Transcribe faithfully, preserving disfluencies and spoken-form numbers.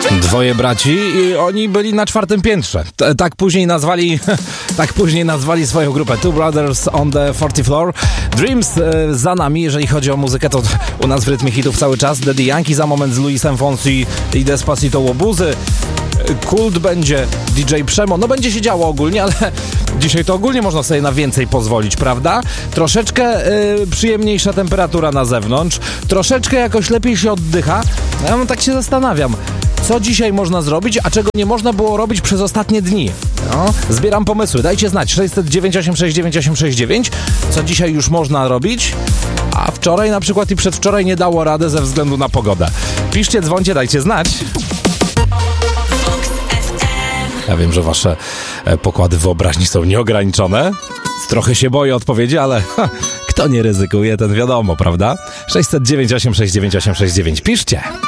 Dwoje braci i oni byli na czwartym piętrze. T- tak później nazwali tak później nazwali swoją grupę. Two Brothers on the fortieth floor. Dreams e, za nami, jeżeli chodzi o muzykę, to u nas w rytmie hitów cały czas. Daddy Yankee za moment z Luisem Fonsi i Despacito Łobuzy. Kult będzie D J Przemo. No będzie się działo ogólnie, ale dzisiaj to ogólnie można sobie na więcej pozwolić, prawda? Troszeczkę y, przyjemniejsza temperatura na zewnątrz, troszeczkę jakoś lepiej się oddycha. Ja no, tak się zastanawiam, co dzisiaj można zrobić, a czego nie można było robić przez ostatnie dni. No, zbieram pomysły, dajcie znać. sześćset dziewięć osiem sześć dziewięć osiem sześć dziewięć. Co dzisiaj już można robić, a wczoraj na przykład i przedwczoraj nie dało rady ze względu na pogodę. Piszcie, dzwońcie, dajcie znać. Ja wiem, że wasze pokłady wyobraźni są nieograniczone. Trochę się boję odpowiedzi, ale ha, kto nie ryzykuje, ten wiadomo, prawda? sześćset dziewięć osiem sześć dziewięć osiem sześć dziewięć. Piszcie!